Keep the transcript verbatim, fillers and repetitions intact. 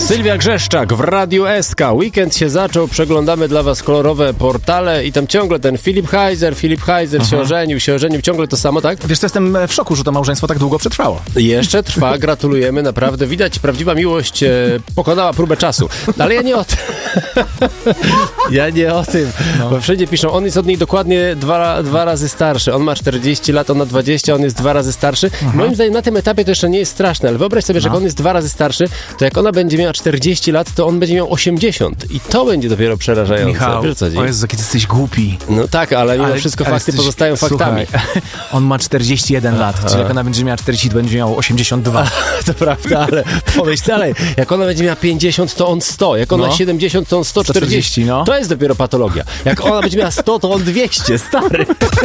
Sylwia Grzeszczak w Radiu S K. Weekend się zaczął, przeglądamy dla was kolorowe portale i tam ciągle ten Filip Heiser, Filip Heiser Aha. się ożenił, się ożenił, ciągle to samo, tak? Wiesz, to jestem w szoku, że to małżeństwo tak długo przetrwało. Jeszcze trwa, gratulujemy, naprawdę. Widać, prawdziwa miłość e, pokonała próbę czasu. Ale ja nie o tym. ja nie o tym, no. Bo wszędzie piszą, on jest od niej dokładnie dwa, dwa razy starszy. On ma czterdzieści lat, ona dwadzieścia, on jest dwa razy starszy. Aha. Moim zdaniem na tym etapie to jeszcze nie jest straszne, ale wyobraź sobie, że no. jak on jest dwa razy starszy, to jak ona będzie miała czterdzieści lat, to on będzie miał osiemdziesiąt. I to będzie dopiero przerażające. Michał, wiesz, co o Jezu, jaki ty jesteś głupi. No tak, ale mimo ale, wszystko ale fakty jesteś, pozostają faktami. Słuchaj, on ma czterdzieści jeden lat, czyli jak ona będzie miała czterdzieści, to będzie miał osiemdziesiąt dwa. To prawda, ale pomyśl dalej. Jak ona będzie miała pięćdziesiąt, to on sto. Jak ona no. siedemdziesiąt, to on sto czterdzieści. No. To jest dopiero patologia. Jak ona będzie miała sto, to on dwieście, stary.